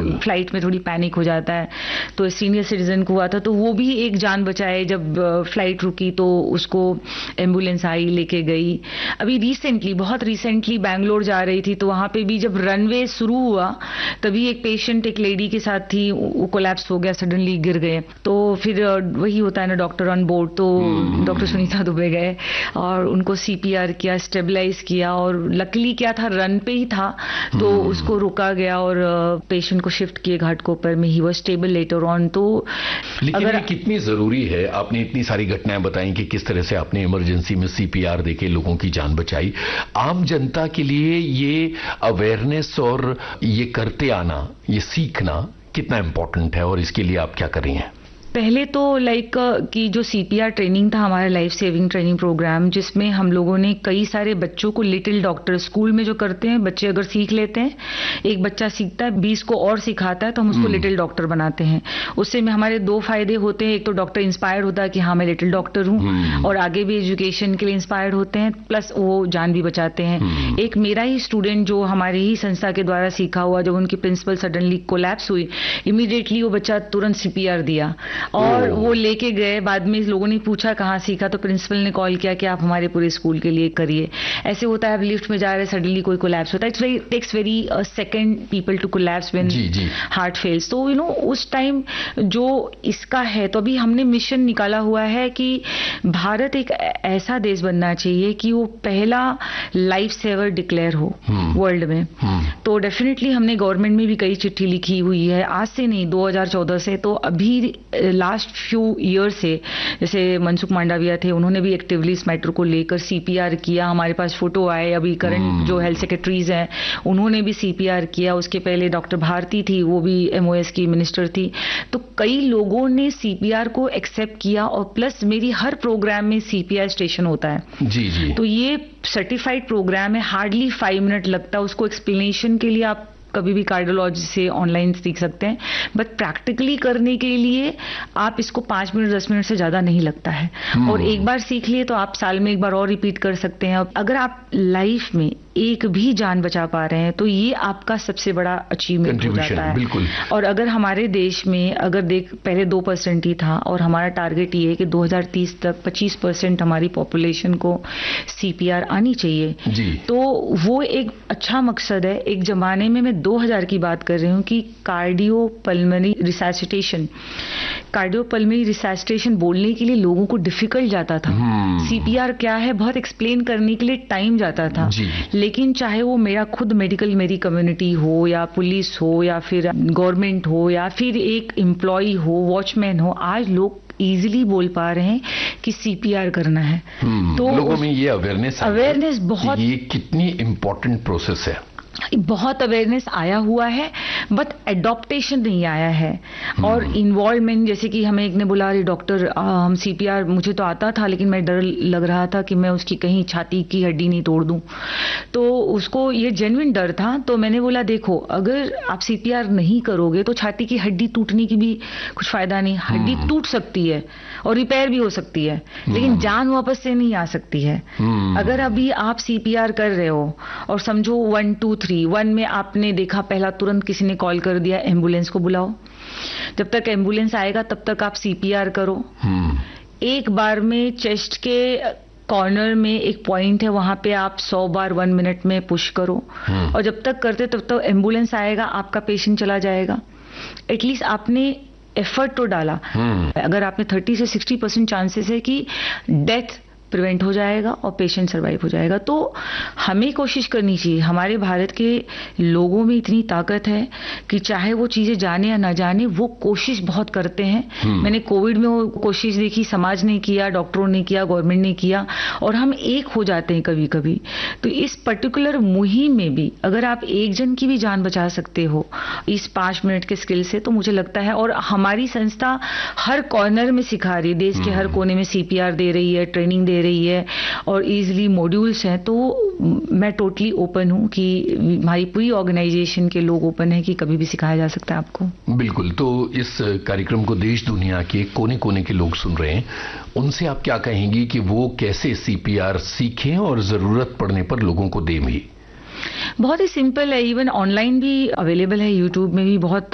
Flight में थोड़ी panic हो जाता है, तो सीनियर सिटीजन को हुआ था, तो वो भी एक जान बचाए। जब फ्लाइट रुकी तो उसको एम्बुलेंस आई, लेके गई। अभी रिसेंटली, बहुत रिसेंटली बैंगलोर जा रही थी, तो वहां पे भी जब रनवे शुरू हुआ तभी एक पेशेंट एक लेडी के साथ थी, वो कोलैप्स हो गया, सडनली गिर गए। तो फिर वही होता है ना, डॉक्टर ऑन बोर्ड, तो डॉक्टर सुनीता दुबे गए और उनको सीपीआर किया, स्टेबलाइज किया, और लकीली क्या था, रन पे ही था, तो उसको रोका गया और पेशेंट को शिफ्ट किए घाटकोपर में। He was stable later on. तो लेकिन अगर कितनी जरूरी है, आपने इतनी सारी घटनाएं बताई कि किस तरह से आपने इमरजेंसी में सीपीआर देके लोगों की जान बचाई। आम जनता के लिए ये अवेयरनेस और ये करते आना, ये सीखना कितना इंपॉर्टेंट है, और इसके लिए आप क्या कर रही हैं? पहले तो कि जो सीपीआर ट्रेनिंग था हमारा लाइफ सेविंग ट्रेनिंग प्रोग्राम, जिसमें हम लोगों ने कई सारे बच्चों को लिटिल डॉक्टर, स्कूल में जो करते हैं बच्चे अगर सीख लेते हैं, एक बच्चा सीखता है 20 को और सिखाता है, तो हम उसको लिटिल डॉक्टर बनाते हैं। उससे में हमारे 2 फायदे होते हैं। एक तो डॉक्टर इंस्पायर्ड होता है कि हाँ मैं लिटिल डॉक्टर हूँ, और आगे भी एजुकेशन के लिए इंस्पायर्ड होते हैं, प्लस वो जान भी बचाते हैं। एक मेरा ही स्टूडेंट जो हमारे ही संस्था के द्वारा सीखा हुआ, जब उनकी प्रिंसिपल सडनली कोलैप्स हुई, इमीडिएटली वो बच्चा तुरंत सीपीआर दिया और वो लेके गए। बाद में लोगों ने पूछा कहाँ सीखा, तो प्रिंसिपल ने कॉल किया कि आप हमारे पूरे स्कूल के लिए करिए। ऐसे होता है, आप लिफ्ट में जा रहे हैं, सडनली कोई कोलैप्स होता है, it takes very second people to collapse when heart fails. तो उस टाइम जो इसका है, तो अभी हमने मिशन निकाला हुआ है कि भारत एक ऐसा देश बनना चाहिए कि वो पहला लाइफ सेवर डिक्लेयर हो वर्ल्ड में। तो डेफिनेटली हमने गवर्नमेंट में भी कई चिट्ठी लिखी हुई है, आज से नहीं 2014 से। तो अभी लास्ट फ्यू ईयर से, जैसे मनसुख मांडविया थे, उन्होंने भी एक्टिवली इस मैटर को लेकर सीपीआर किया। हमारे पास फोटो आए, अभी करंट जो हेल्थ सेक्रेटरीज हैं उन्होंने भी सीपीआर किया। उसके पहले डॉक्टर भारती थी, वो भी एमओएस की मिनिस्टर थी। तो कई लोगों ने सीपीआर को एक्सेप्ट किया, और प्लस मेरी हर प्रोग्राम में सीपीआर स्टेशन होता है। जी। तो ये सर्टिफाइड प्रोग्राम है, हार्डली 5 मिनट लगता है। उसको एक्सप्लेनेशन के लिए आप कभी भी कार्डियोलॉजी से ऑनलाइन सीख सकते हैं, बट प्रैक्टिकली करने के लिए आप इसको 5 मिनट 10 मिनट से ज्यादा नहीं लगता है। और एक बार सीख लिए तो आप साल में एक बार और रिपीट कर सकते हैं। अगर आप लाइफ में एक भी जान बचा पा रहे हैं तो ये आपका सबसे बड़ा अचीवमेंट हो जाता है। बिल्कुल। और अगर हमारे देश में अगर पहले 2% ही था, और हमारा टारगेट ये है कि 2030 तक 25% हमारी पॉपुलेशन को सीपीआर आनी चाहिए जी। तो वो एक अच्छा मकसद है। एक जमाने में मैं 2000 की बात कर रही हूँ कि कार्डियोपल्मोनरी रिसैसिटेशन बोलने के लिए लोगों को डिफिकल्ट जाता था। सीपीआर क्या है बहुत एक्सप्लेन करने के लिए टाइम जाता था। लेकिन चाहे वो मेरा खुद मेरी कम्युनिटी हो, या पुलिस हो, या फिर गवर्नमेंट हो, या फिर एक एम्प्लॉय हो, वॉचमैन हो, आज लोग इजीली बोल पा रहे हैं कि सीपीआर करना है। तो लोगों में ये अवेयरनेस बहुत, ये कितनी इंपॉर्टेंट प्रोसेस है, बहुत अवेयरनेस आया हुआ है, बट एडॉप्टेशन नहीं आया है। और इन्वॉल्वमेंट, जैसे कि हमें एक ने बोला, अरे डॉक्टर हम सीपीआर, मुझे तो आता था लेकिन मैं डर लग रहा था कि मैं उसकी कहीं छाती की हड्डी नहीं तोड़ दूं। तो उसको ये जेन्युइन डर था। तो मैंने बोला देखो, अगर आप सीपीआर नहीं करोगे तो छाती की हड्डी टूटने की भी कुछ फायदा नहीं। हड्डी टूट सकती है और रिपेयर भी हो सकती है, लेकिन जान वापस से नहीं आ सकती है। अगर अभी आप सीपीआर कर रहे हो और समझो 1 2 3 1 में आपने देखा, पहला तुरंत किसी ने कॉल कर दिया, एम्बुलेंस को बुलाओ। जब तक एम्बुलेंस आएगा तब तक आप सीपीआर करो। एक बार में चेस्ट के कॉर्नर में एक पॉइंट है, वहां पे आप 100 बार 1 मिनट में पुश करो। और जब तक करते तब तक एम्बुलेंस आएगा, आपका पेशेंट चला जाएगा। एटलीस्ट आपने एफर्ट तो डाला। अगर आपने 30 से 60% चांसेस है कि डेथ प्रिवेंट हो जाएगा और पेशेंट सर्वाइव हो जाएगा। तो हमें कोशिश करनी चाहिए। हमारे भारत के लोगों में इतनी ताकत है कि चाहे वो चीजें जाने या ना जाने, वो कोशिश बहुत करते हैं। मैंने कोविड में वो कोशिश देखी, समाज ने किया, डॉक्टरों ने किया, गवर्नमेंट ने किया, और हम एक हो जाते हैं कभी कभी। तो इस पर्टिकुलर मुहिम में भी अगर आप एक जन की भी जान बचा सकते हो इस 5 मिनट के स्किल से, तो मुझे लगता है, और हमारी संस्था हर कॉर्नर में सिखा रही है, देश के हर कोने में सीपीआर दे रही है, ट्रेनिंग दे रही है, और इजीली मॉड्यूल्स हैं। तो मैं टोटली ओपन हूं कि हमारी पूरी ऑर्गेनाइजेशन के लोग ओपन है कि कभी भी सिखाया जा सकता है आपको। बिल्कुल। तो इस कार्यक्रम को देश दुनिया के कोने कोने के लोग सुन रहे हैं, उनसे आप क्या कहेंगी कि वो कैसे सीपीआर सीखें और जरूरत पड़ने पर लोगों को दें भी? बहुत ही सिंपल है, इवन ऑनलाइन भी अवेलेबल है, यूट्यूब में भी बहुत